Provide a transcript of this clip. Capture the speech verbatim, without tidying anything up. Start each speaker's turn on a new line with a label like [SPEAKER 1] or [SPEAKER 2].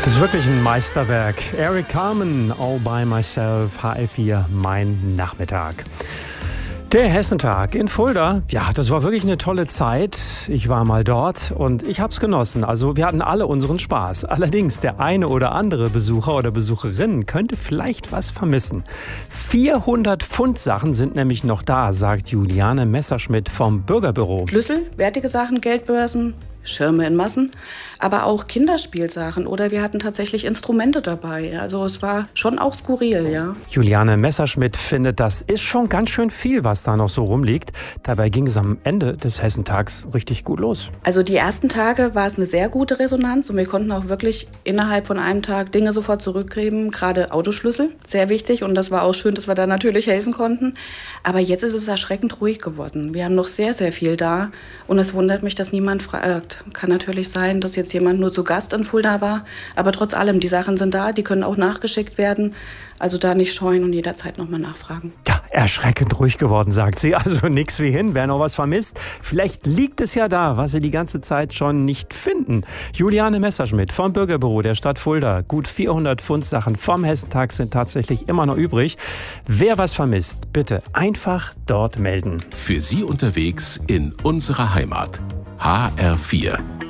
[SPEAKER 1] Das ist wirklich ein Meisterwerk. Eric Carmen, All by Myself, H L vier, mein Nachmittag. Der Hessentag in Fulda, ja, das war wirklich eine tolle Zeit. Ich war mal dort und ich hab's genossen. Also wir hatten alle unseren Spaß. Allerdings, der eine oder andere Besucher oder Besucherin könnte vielleicht was vermissen. vierhundert Pfundsachen sind nämlich noch da, sagt Juliane Messerschmidt vom Bürgerbüro.
[SPEAKER 2] Schlüssel, wertige Sachen, Geldbörsen, Schirme in Massen, aber auch Kinderspielsachen oder wir hatten tatsächlich Instrumente dabei. Also es war schon auch skurril, ja.
[SPEAKER 1] Juliane Messerschmidt findet, das ist schon ganz schön viel, was da noch so rumliegt. Dabei ging es am Ende des Hessentags richtig gut los.
[SPEAKER 2] Also die ersten Tage war es eine sehr gute Resonanz und wir konnten auch wirklich innerhalb von einem Tag Dinge sofort zurückgeben, gerade Autoschlüssel, sehr wichtig und das war auch schön, dass wir da natürlich helfen konnten. Aber jetzt ist es erschreckend ruhig geworden. Wir haben noch sehr, sehr viel da und es wundert mich, dass niemand fragt. Kann natürlich sein, dass jetzt jemand nur zu Gast in Fulda war, aber trotz allem, die Sachen sind da, die können auch nachgeschickt werden. Also da nicht scheuen und jederzeit nochmal nachfragen.
[SPEAKER 1] Ja, erschreckend ruhig geworden, sagt sie. Also nichts wie hin, wer noch was vermisst. Vielleicht liegt es ja da, was Sie die ganze Zeit schon nicht finden. Juliane Messerschmidt vom Bürgerbüro der Stadt Fulda. Gut vierhundert Pfundsachen vom Hessentag sind tatsächlich immer noch übrig. Wer was vermisst, bitte einfach dort melden.
[SPEAKER 3] Für Sie unterwegs in unserer Heimat. H R vier.